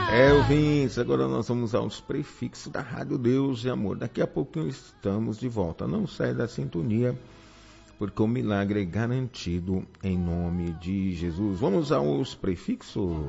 Ouvintes, agora nós vamos aos prefixos da Rádio Deus e Amor. Daqui a pouquinho estamos de volta. Não sai da sintonia, porque o milagre é garantido em nome de Jesus. Vamos aos prefixos.